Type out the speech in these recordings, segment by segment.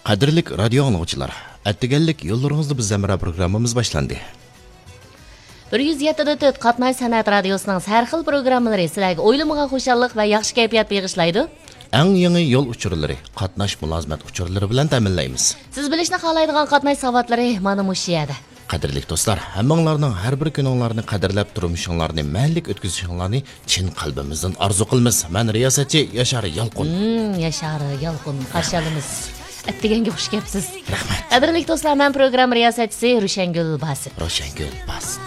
Qadrlik radio anlıqçılar, attiganlik yo'llaringizda biz zamira programmamiz boshlandi. 107.4 Qatnay san'at radiosining har xil programmalari sizlarga o'ylamag'an xushallik va yaxshi kayfiyat bag'ishlaydi. Eng yangi yo'l uchurlari, qatnash mulozimat uchurlari bilan ta'minlaymiz. Siz bilishni xohlaydigan qatnash savotlari mana mushu yerda. Qadrlik do'stlar, hammanglarning har bir kuninglarni qadrlab turmushinglarni manlik o'tkazishinglarni chin qalbimizdan orzu qilamiz. Men riyosatchi Yashar Yalqun. Yashar Yalqun qarshilamiz. Attiganga xush kelibsiz. Rahmat. Qadrli do'stlar, men program riyosatchisi Rushangul Basit. Rushangul Basit.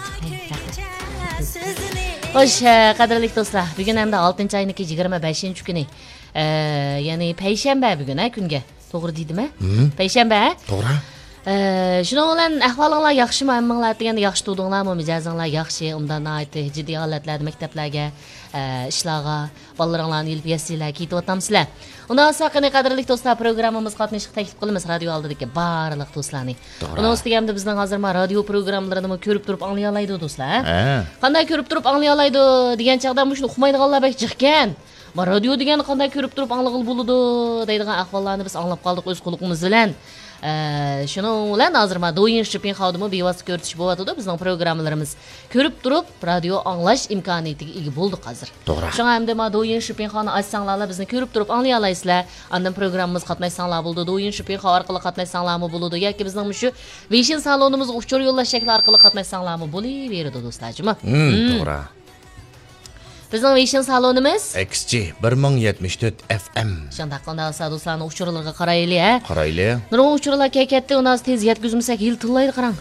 Xo'sh, qadrli do'stlar, bugun hamda 6-oyning 25-kuni, ya'ni payshanba bugun kunga. To'g'ri deydimi? Payshanba? To'g'ri. Shuning bilan ahvolinglar yaxshimi? Hammanglar deganda yaxshi turdinglarmi? Mijozinglar yaxshi? Undan aytdi, jiddiy holatlarda maktablarga, ishlarga, bolalaringlarni ilib yasanglar, ketyapsizlar. Undan so'ng qadrli do'stlar, programmamiz qatnashishga taklif qilamiz radio oldidagi barliq do'stlarni. Undan ustiga hamda bizning hozir radio programmalarini ko'rib turib anglay oladi do'stlar. Qanday ko'rib turib anglay oladi degan chaqda shuni uqmaydiganlar bak chiqqan. Ma radio degani qanday ko'rib turib anglag'il bo'ladi deydigan ahvollarni biz anglab qoldik o'z quloqimiz bilan. Shuning bilan hozir ma do'yin shipping xodimi bevosita ko'ritish bo'lyapti bizning programmalarimiz. Ko'rib turib radio anglash imkoniyatiga ega bo'ldik hozir. To'g'ri. Shunga hamda ma do'yin shipping xoni açsanglar bizni ko'rib turib anglay olasizlar. Andan programmamiz qatnashsanglar bo'ldi. Do'yin shipping xo orqali qatnashsanglarmi bo'ladi yoki bizning shu Vision salonimizga uchur yo'llash shakli orqali qatnashsanglarmi bo'laveradi do'stlarjimi? To'g'ri. Bizning Vision salonimiz XG 1074 FM. Shunday qanday do'stlarning uchurlarga qaraylik, ha? Qaraylik. Nurg'un uchurlar ketdi, unas tez yetkazmasak yil tillaydi qarang.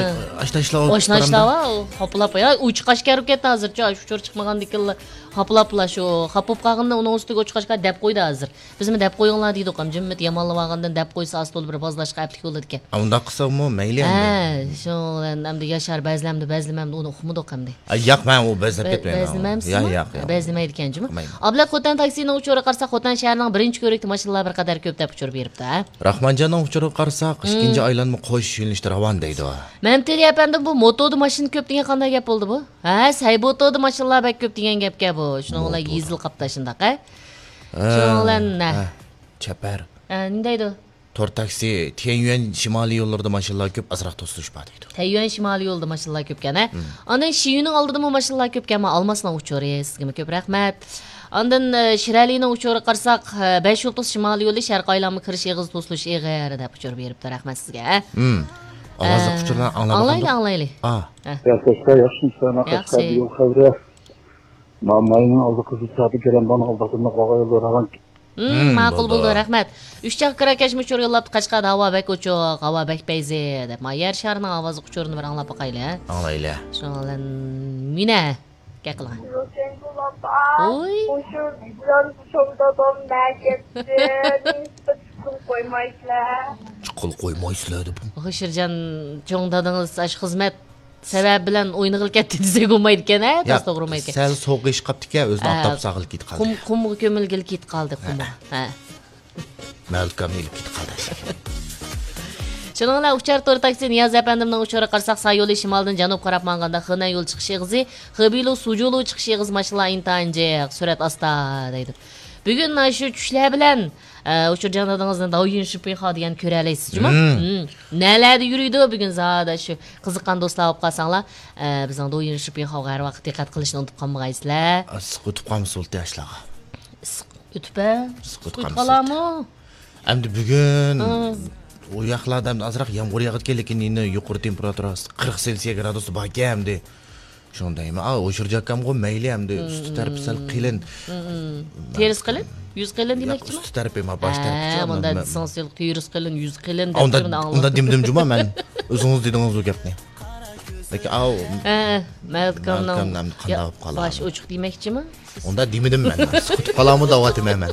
Oshnaishlar, hoplab ya, uchiqash kelib ketdi hozircha, uchur chiqmagandiklar. Hoplaplar shu, hopib qolganda uning ustiga uchiqashga deb qo'ydi hozir. Bizmi deb qo'yinglar deydi qam, jimmat yamonlamagandan deb qo'ysa astol bir bozlashga aplik bo'ladi ekan. Unda qilsaqmi, mayli endi. Shu endi Yashar bazlamdi uni uqmadi qamdi. Yo'q, men u bazlab ketmayman. Yo'q. Bazlamaydi ekan-jimi? Ablat Xotan taksini uchuri qarsa Xotan shahrining birinchi ko'rikda mashinalar bir qadar ko'p deb uchur beribdi, ha. Rahmonjonning uchuri qarsa ikkinchi aylanma qo'sh yo'nalishda ravon deydi. Men deyapman bu motoda mashina ko'p degan qanday gap bo'ldi bu? Ha, saybotoda mashinalar bak ko'p degan gapga bu. Shuning bilan yezil qapta shundaqa. Shuning bilan Chapar. Nima deydi? To'r taksi Tianyuan shimoliy yo'llarida mashinalar ko'p, azroq to'silishpa deydi. Tianyuan shimoliy yo'lda mashinalar ko'pkan, ha. Ondan Shiyuning oldida mashinalar ko'pkan, Almasning uchuri, sizga ko'p rahmat. Ondan Shiralining uchuri qarsak 530 shimoliy yo'li sharq aylanma kirish eg'iz to'silish eg'ir deb uchur beribdi, rahmat sizga, ha. Ovozni quchurdan anglaylik. Yaxshi, yaxshi. Yo'l xavri. Mayning oldi qiziq saati kelgan bana oldasini qo'yib ravan. Ma'qul bo'ldi, rahmat. 3 chaq kirakash muchur yo'llabdi Qashqar havo bak uchoq, havo bak payzi deb. Yer sharning ovozi quchurini bir anglab boqaylik, ha. Anglaylik. Shundan mina Gaqlan. Oy. O'sha bizlar shomdadan naketdi. Chiqil qo'ymaysizlar deb. Xo'shirjon cho'ngdadingiz ash xizmat sabab bilan o'yini qilib ketdi desak bo'lmaydi ekan, ha? To'g'ri o'ymaydi ekan. Sal so'qish qapti-ku, o'zini otib sag'il ketib qoldi. Qumga ko'milgil ketib qoldi, qumga. Ha. Malkam ilib ketib qoldi. Shuningla uchar to'r taksi Niyoz apandimning uchari qarsak Sayyo'li shimoldan janub qarab manganda Xina yo'l chiqish eg'izi, Xibilo Sujulu chiqish eg'iz mashinalar intanje, surat asta deydi. Bugun shu tushlar bilan uchur janodingizni do'yin shipping xo degan ko'ra olasizmi? Nalarda yuriydi bugun zada shu qiziqqan do'stlar olib qolsanglar, bizning do'yin shipping xoga har vaqt diqqat qilishni unutib qolmaysizlar. Siq o'tib qolmiz o'lti yoshlarga. Siq o'tib qolammi? Endi bugun u yoqlardan azroq yomg'ir yog'ayotgan, lekin endi yuqori temperaturasi 40 selsiya gradus bor ekan-da. Shundaymi? O'shirjakkamga mayli hamda usti tarafi sal qilin. Teris qilin? 100 qilin demakchimi? Usti tarafi ma bosh tarafi. Bunda essensial teris qilin, 100 qilin deb turibdi. Unda dimdim juma men o'zingiz dedingiz u gapni. Lekin Malcolmning qanday olib qoladi? Bosh ochiq demakchimi? Unda demidim men. Siqib qolammi da'vatim men.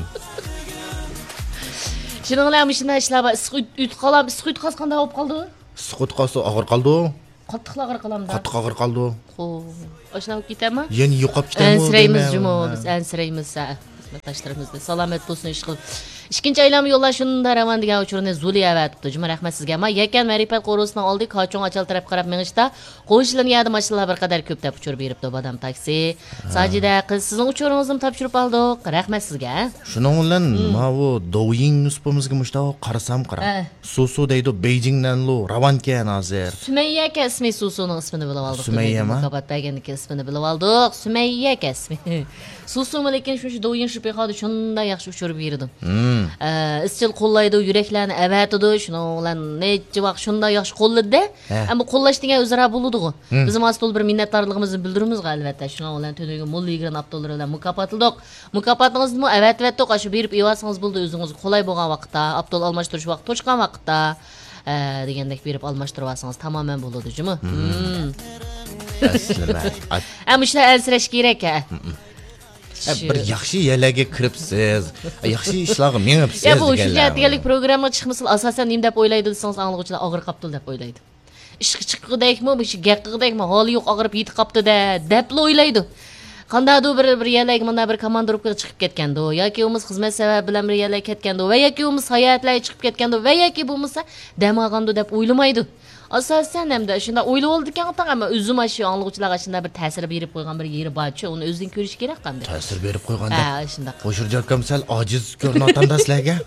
Shuning bilan mashina ishlab siqib qolam, siqib qaz qanday olib qoldi? Siqib qolsa og'ir qoldi. Qattiq og'ir qolamda. Qattiq og'ir qoldi. Xo'p, oshna ketami? Yana yo'qolib ketami? Ansiraymiz juma, biz ansiraymiz. Xizmatdoshlarimizni salomat bo'lsin ish qilib. ikkinchi aylanma yo'llar shunda ravan degan uchurni zuli avatibdi. Juma rahmat sizga. Ma yakan ma'rifat qo'risidan oldik, Qochon achal taraf qarab menishda qo'yishlanadi mashinalar bir qadar ko'p deb uchurib beribdi odam taksi. Sajida qiz sizning uchuringizni topshirib oldik. Rahmat sizga. Shuning bilan ma bu Douyin nusbamizga mushta qarasam qarab. Susu deydi Beijingdan lo ravankan hozir. Sumayya aka ismi Susuning ismini bilib oldik. Sumayyami? Muhabbat berganniki ismini bilib oldik. Sumayya aka ismi. Susu lekin shu Douyin shu pehodi shunda yaxshi uchirib berdim. Izchil qo'llaydi, yuraklarni avatidi, shuning bilan necha vaqt shunda yaxshi qo'lladi. Ammo qo'llash degan o'zaro bo'ladi-ku. Biz mas'ul bir minnatdorligimizni bildiramiz albatta. Shuning bilan to'niga mo'l 20 avtolar bilan mukofotildik. Mukofotingizni avatvatdik, shu berib evasangiz bo'ldi o'zingiz qulay bo'lgan vaqtda, avtol almashtirish vaqti to'chgan vaqtda degandek berib almashtirib olsangiz tamoman bo'ladi, jimi? Aslida. Ammo ishlar ansirash kerak. Bir yaxshi yalaga kiribsiz. Yaxshi ishlarga menibsiz. Ya bu shunchalik programma chiqmasa asosan nim deb o'ylaydi desangiz anglovchilar og'ir qaptil deb o'ylaydi. Ishqi chiqqidekmi, ishi gaqqidekmi, holi yo'q og'irib yetib qapti-da deb o'ylaydi. Qandaydir bir yalag mana bir komandirovkaga chiqib ketgandi yoki o'miz xizmat sababi bilan bir yalag ketgandi va yoki o'miz sayohatlarga chiqib ketgandi va yoki bo'lmasa dam olgandi deb o'ylamaydi. Asosan hamda shunda o'ylab oldi ekan, ammo o'zim shu anglovchilarga shunday bir ta'sir berib qo'ygan bir yeri bor-chi, uni o'zing ko'rish kerak qanday. Ta'sir berib qo'yganda. Ha, shunday. Qo'shirjakam sal ojiz ko'rinotanda sizlarga.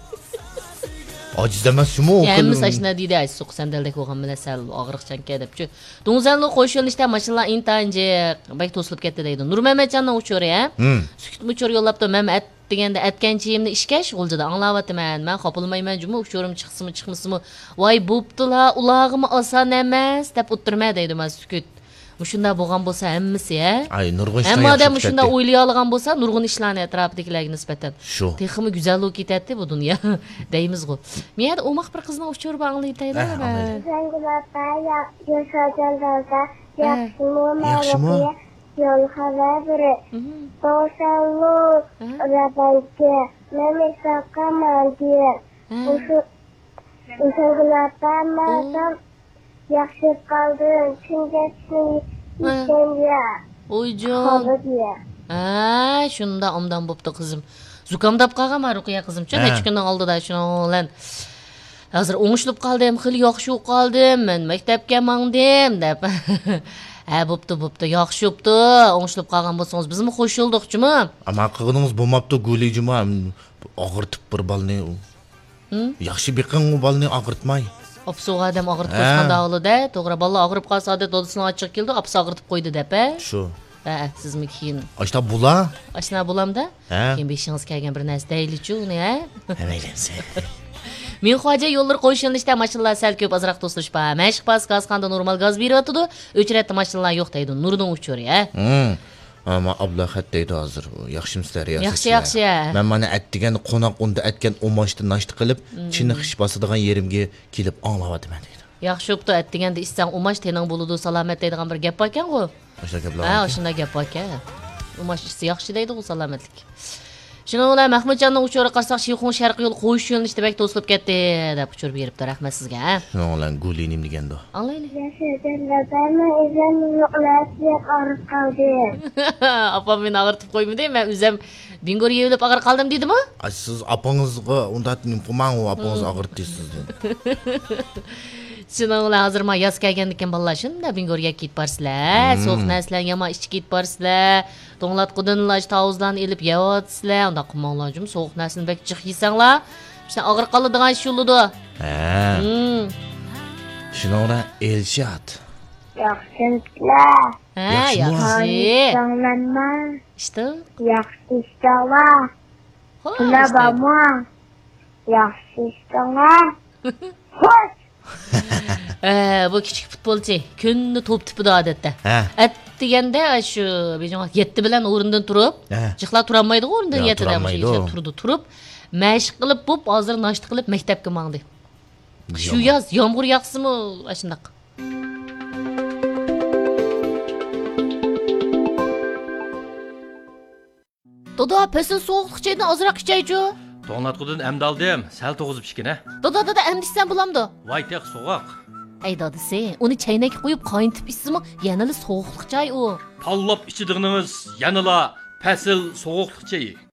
Ojiz emasmi o? Yani mesela şuna deydi, so'q sandalda qo'ygan bilan sal og'riqchanka debchi. Do'ngzanli qo'shilishda mashinalar intanji bak to'silib ketdi deydi. Nurmamatjonning uchori, ha? Sukut uchor yo'llabdi, men deganda aytganchimni ishga shug'uljida anglayapman. Men qopilmayman, juma uchorim chiqsimi chiqmasmi. Voy bo'ptila, ulog'im oson emas deb o'tirma deydi men sukut. Shunda bo'lgan bo'lsa hammasi, ha? Ay, nurg'un ishlar. Hamma odam shunda o'ylay olgan bo'lsa, nurg'un ishlarni atrofidagilarga nisbatan. Shu. Texmi go'zal bo'lib ketadi bu dunyo, deymiz-ku. Men o'maq bir qizni uchirib anglaytaylar. Yaxshimi? Yo'l xabari. To'shallo, rabayga, men qamadir. O'sha yaxshi qoldim, shunga O'yjon. Shunda omdan bo'pti qizim. Zukamdab qolganman Ruqiya qizim-chi, necha kundan oldida shuni bilan hozir o'ngishilib qoldim, xil yaxshi qoldim, men maktabga mangdim deb. Bo'pti, yaxshi bo'pti. O'ngishilib qolgan bo'lsangiz, bizmi qo'shildik-chimi? Ammo qilganingiz bo'lmabdi, go'lejima og'irtib bir balni. Yaxshi beqin u balni og'irtmay. Opsoq adam og'ritib qo'yganda o'g'lida, to'g'ri bola og'rib qolsa odat odisini ochiq keldi, opsa og'ritib qo'ydi deb, Shu. Sizmi keyin. Ashta bula? Ashna bulamda? Keyin beshingiz kelgan bir narsa deyli-chu uni, ha? Maylansa. Men xo'ja yo'llar qo'shilishda mashinalar sal ko'p azroq to'silish ba. Mashq pas gaz qanda normal gaz beryotdi, o'chratdi mashinalar yo'q deydi. Nurning uchori, ha? Ama abla xat deydi hozir. Yaxshimisizlar, yaxshi. Men mana aytgan qo'noq unda aytgan o'moshni nashti qilib, chini xish bosadigan yerimga kelib anglayapman deydi. Yaxshi bo'pti, aytganda issan o'mosh tening bo'ludi, salomat deydigan bir gap ekan-ku. O'sha gaplar. O'shunday gap ekan. O'mosh isi yaxshi deydi-ku salomatlik. Shuni bilan Mahmudjonning uchori qarsoq Sheyxun sharqiy yo'l qo'yish yo'lini ishtibak to'silib ketdi deb uchirib beribdi. Rahmat sizga. Shuni bilan gulinim deganda. Anglaylik. Apam meni og'irtib qo'ymadi, men o'zim bingor yeyilib og'ir qoldim dedimi? Siz apangizga undatning qilmang, apangiz og'irtdisiz dedi. Shuni bilan hozir men yoz kelgandikan bolalar shunda bingorga ketib borsizlar, so'q narsalar yomon ichib ketib borsizlar. To'nglatqudanlar tavuzlarni elib yeyotsizlar, unda qilmanglar-jum, so'q narsani bek jiq yesanglar, işte og'ir qoladigan ish yo'lida. Shuni bilan Elshad. Yaxshilar. Yaxshi. Jonlanma. İşte. Yaxshi ishlar. Qilabama. Yaxshi ishlar. Xo'sh. Bu kichik futbolchi kunni to'p tipida odatda. Deganda shu bejonat 7 bilan o'rindan turib, jiqlar turolmaydi o'rindan 7 dan turdi, turib, mashq qilib bo'p, hozir nashta qilib maktabga mangdi. Shu yoz yomg'ir yog'simi, shunday. Dodo, pesin sovuqlikchaydan ozroq ichaychu. To'nglatqudan amdaldim, sal to'g'izib ishkina. Dodo, emdishsan bo'lamdi. Voy teq so'g'oq. Ay dadisi, uni chaynakka qo'yib qaynitib ichsimi, yanali sovuqlik chay u. Pallab ichidig'inimiz yanala fasil sovuqlik chayi.